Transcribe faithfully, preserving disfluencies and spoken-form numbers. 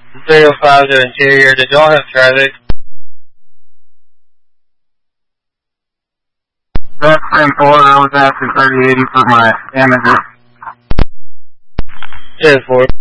three oh five to interior. Did y'all have traffic? That's ten four. I was asking thirty eighty for my damages. ten four.